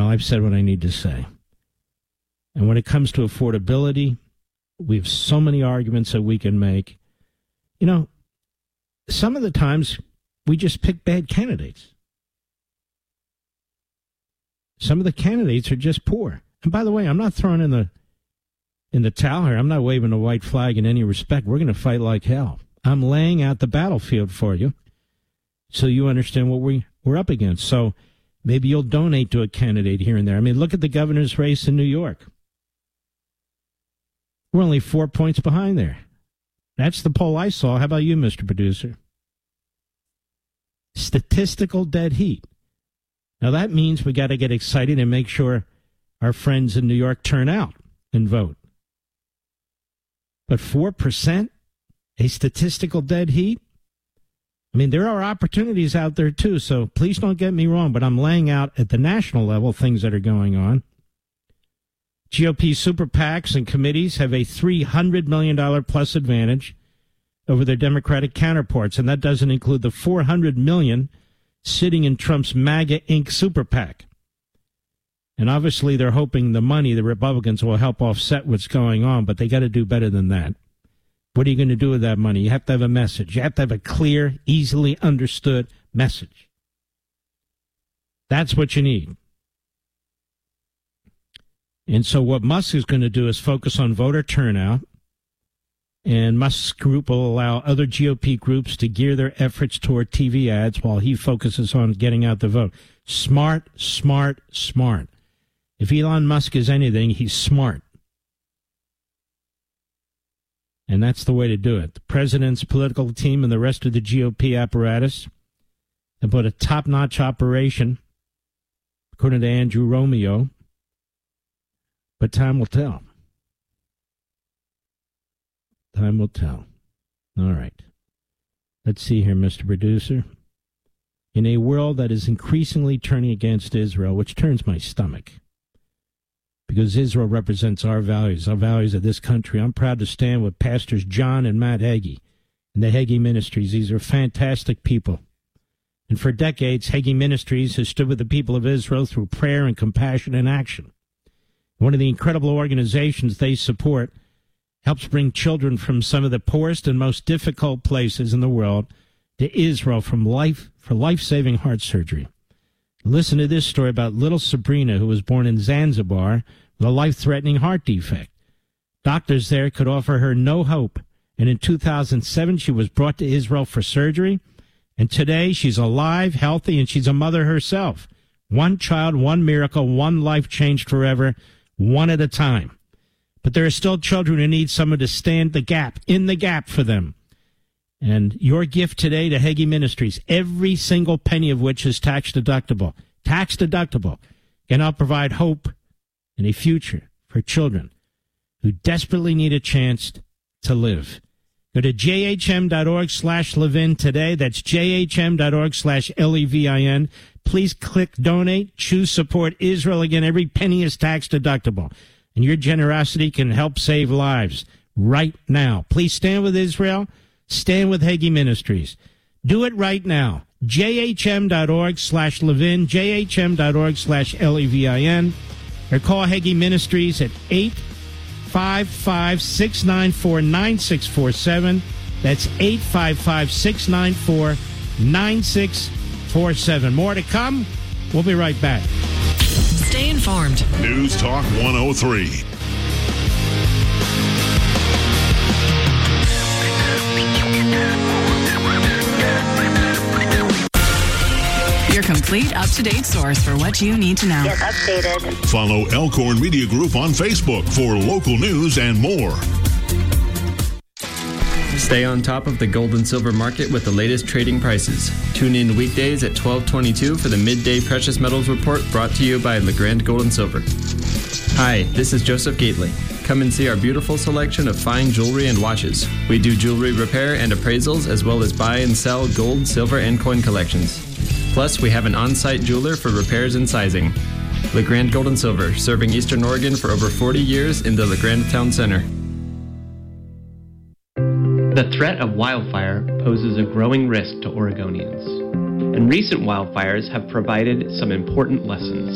Well, I've said what I need to say. And when it comes to affordability, we have so many arguments that we can make. You know, some of the times we just pick bad candidates. Some of the candidates are just poor. And by the way, I'm not throwing in the towel here. I'm not waving a white flag in any respect. We're going to fight like hell. I'm laying out the battlefield for you so you understand what we're up against. So maybe you'll donate to a candidate here and there. I mean, look at the governor's race in New York. We're only 4 points behind there. That's the poll I saw. How about you, Mr. Producer? Statistical dead heat. Now, that means we got to get excited and make sure our friends in New York turn out and vote. But 4%? A statistical dead heat? I mean, there are opportunities out there, too, so please don't get me wrong, but I'm laying out at the national level things that are going on. GOP super PACs and committees have a $300 million plus advantage over their Democratic counterparts, and that doesn't include the $400 million sitting in Trump's MAGA Inc. super PAC. And obviously they're hoping the money, the Republicans, will help offset what's going on, but they got to do better than that. What are you going to do with that money? You have to have a message. You have to have a clear, easily understood message. That's what you need. And so what Musk is going to do is focus on voter turnout, and Musk's group will allow other GOP groups to gear their efforts toward TV ads while he focuses on getting out the vote. Smart, smart, smart. If Elon Musk is anything, he's smart. And that's the way to do it. The president's political team and the rest of the GOP apparatus have put a top-notch operation, according to Andrew Romeo. But time will tell. Time will tell. All right. Let's see here, Mr. Producer. In a world that is increasingly turning against Israel, which turns my stomach, because Israel represents our values of this country. I'm proud to stand with Pastors John and Matt Hagee and the Hagee Ministries. These are fantastic people. And for decades, Hagee Ministries has stood with the people of Israel through prayer and compassion and action. One of the incredible organizations they support helps bring children from some of the poorest and most difficult places in the world to Israel for life-saving heart surgery. Listen to this story about little Sabrina, who was born in Zanzibar with a life-threatening heart defect. Doctors there could offer her no hope, and in 2007 she was brought to Israel for surgery, and today she's alive, healthy, and she's a mother herself. One child, one miracle, one life changed forever, one at a time. But there are still children who need someone to stand in the gap for them. And your gift today to Hagee Ministries, every single penny of which is tax deductible, can help provide hope and a future for children who desperately need a chance to live. Go to jhm.org/Levin today. That's jhm.org/Levin. Please click donate, choose support Israel. Again, every penny is tax deductible. And your generosity can help save lives right now. Please stand with Israel. Stand with Hagee Ministries. Do it right now. jhm.org/Levin, jhm.org/Levin, or call Hagee Ministries at 855-694-9647. That's 855-694-9647. More to come. We'll be right back. Stay informed. News Talk 103. Your complete up-to-date source for what you need to know. Get updated. Follow Elkhorn Media Group on Facebook for local news and more. Stay on top of the gold and silver market with the latest trading prices. Tune in weekdays at 12:22 for the Midday Precious Metals Report brought to you by LeGrand Gold and Silver. Hi, this is Joseph Gately. Come and see our beautiful selection of fine jewelry and watches. We do jewelry repair and appraisals as well as buy and sell gold, silver, and coin collections. Plus, we have an on-site jeweler for repairs and sizing. LeGrand Gold and Silver, serving Eastern Oregon for over 40 years in the LeGrand Town Center. The threat of wildfire poses a growing risk to Oregonians, and recent wildfires have provided some important lessons.